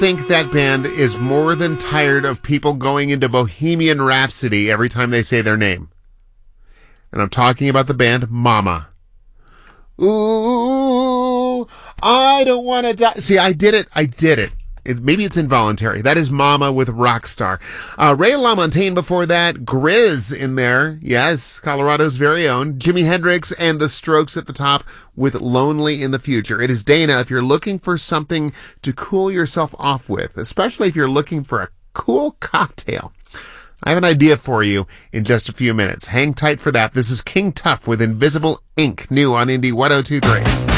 think that band is more than tired of people going into Bohemian Rhapsody every time they say their name. And I'm talking about the band Mama. Ooh, I don't want to die. See, I did it. Maybe it's involuntary. That is Mama with Rockstar. Ray LaMontagne before that. Grizz in there. Yes, Colorado's very own. Jimi Hendrix and the Strokes at the top with Lonely in the Future. It is Dana. If you're looking for something to cool yourself off with, especially if you're looking for a cool cocktail, I have an idea for you in just a few minutes. Hang tight for that. This is King Tuff with Invisible Ink, new on Indie 102.3.